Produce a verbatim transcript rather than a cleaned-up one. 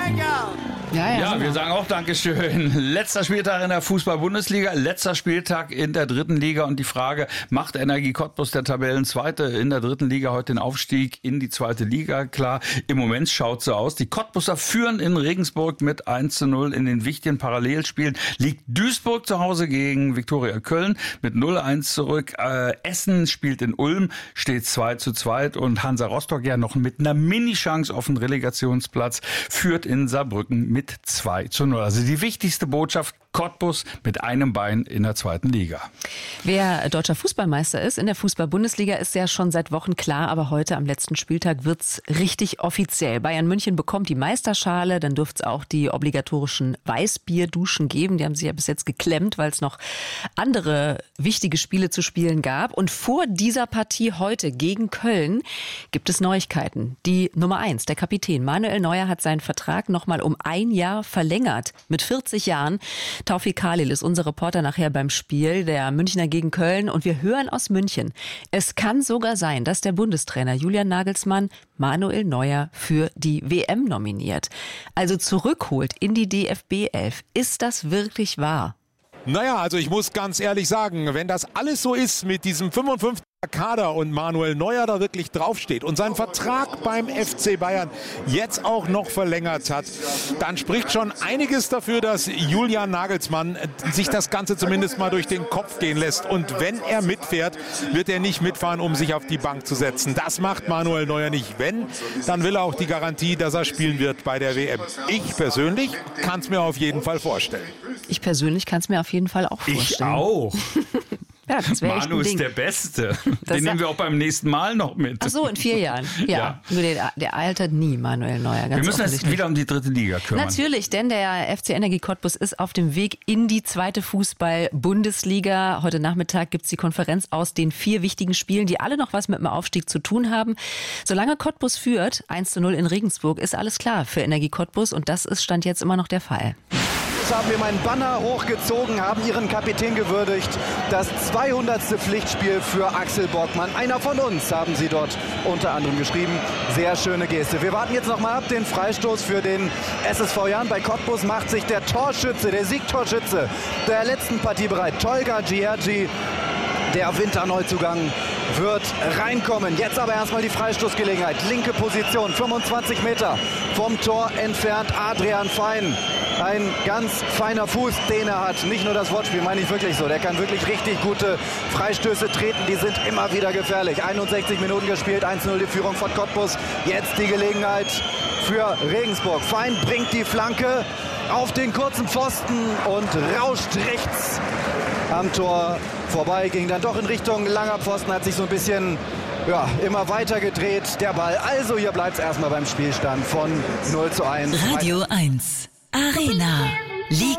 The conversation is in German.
Ja, ja, Ja, wir sagen auch Dankeschön. Letzter Spieltag in der Fußball-Bundesliga, letzter Spieltag in der dritten Liga und die Frage, macht Energie Cottbus, der Tabellenzweite in der dritten Liga, heute den Aufstieg in die zweite Liga? Klar, im Moment schaut so aus. Die Cottbuser führen in Regensburg mit eins zu null. In den wichtigen Parallelspielen liegt Duisburg zu Hause gegen Viktoria Köln mit null eins zurück. Äh, Essen spielt in Ulm, steht zwei zu zwei und Hansa Rostock ja noch mit einer Mini-Chance auf den Relegationsplatz führt in Saarbrücken mit zwei zu null. Also die wichtigste Botschaft, Cottbus mit einem Bein in der zweiten Liga. Wer deutscher Fußballmeister ist in der Fußball-Bundesliga, ist ja schon seit Wochen klar, aber heute am letzten Spieltag wird's richtig offiziell. Bayern München bekommt die Meisterschale, dann dürfte es auch die obligatorischen Weißbierduschen geben. Die haben sie ja bis jetzt geklemmt, weil es noch andere wichtige Spiele zu spielen gab. Und vor dieser Partie heute gegen Köln gibt es Neuigkeiten. Die Nummer eins, der Kapitän Manuel Neuer hat seinen Vertrag nochmal um ein Jahr verlängert. Mit vierzig Jahren. Taufik Khalil ist unser Reporter nachher beim Spiel der Münchner gegen Köln und wir hören aus München. Es kann sogar sein, dass der Bundestrainer Julian Nagelsmann Manuel Neuer für die W M nominiert. Also zurückholt in die D F B elf. Ist das wirklich wahr? Naja, also ich muss ganz ehrlich sagen, wenn das alles so ist mit diesem fünfundfünfziger Kader und Manuel Neuer da wirklich draufsteht und seinen Vertrag beim F C Bayern jetzt auch noch verlängert hat, dann spricht schon einiges dafür, dass Julian Nagelsmann sich das Ganze zumindest mal durch den Kopf gehen lässt. Und wenn er mitfährt, wird er nicht mitfahren, um sich auf die Bank zu setzen. Das macht Manuel Neuer nicht. Wenn, dann will er auch die Garantie, dass er spielen wird bei der W M. Ich persönlich kann es mir auf jeden Fall vorstellen. Ich persönlich kann es mir auf jeden Fall auch vorstellen. Ich auch. Ja, das wäre echt ein Manu Ding. ist der Beste. Das Den nehmen wir auch beim nächsten Mal noch mit. Ach so, in vier Jahren. Ja, Ja. Nur der, der altert nie, Manuel Neuer. Ganz Wir müssen jetzt offensichtlich. wieder um die dritte Liga kümmern. Natürlich, denn der F C Energie Cottbus ist auf dem Weg in die zweite Fußball-Bundesliga. Heute Nachmittag gibt's die Konferenz aus den vier wichtigen Spielen, die alle noch was mit dem Aufstieg zu tun haben. Solange Cottbus führt, eins zu null in Regensburg, ist alles klar für Energie Cottbus und das ist Stand jetzt immer noch der Fall. Haben wir meinen Banner hochgezogen, haben ihren Kapitän gewürdigt. Das zweihundertste Pflichtspiel für Axel Borgmann. Einer von uns, haben sie dort unter anderem geschrieben. Sehr schöne Geste. Wir warten jetzt noch mal ab. Den Freistoß für den S S V Jan. Bei Cottbus macht sich der Torschütze, der Siegtorschütze der letzten Partie bereit. Tolga Giergi, der Winterneuzugang, wird reinkommen. Jetzt aber erstmal die Freistoßgelegenheit. Linke Position, fünfundzwanzig Meter vom Tor entfernt. Adrian Fein. Ein ganz feiner Fuß, den er hat. Nicht nur das Wortspiel, meine ich wirklich so. Der kann wirklich richtig gute Freistöße treten. Die sind immer wieder gefährlich. einundsechzig Minuten gespielt, eins zu null die Führung von Cottbus. Jetzt die Gelegenheit für Regensburg. Fein bringt die Flanke auf den kurzen Pfosten und rauscht rechts am Tor vorbei. Ging dann doch in Richtung langer Pfosten, hat sich so ein bisschen ja, immer weiter gedreht, der Ball. Also hier bleibt es erstmal beim Spielstand von null zu eins. Radio eins Arena. Liga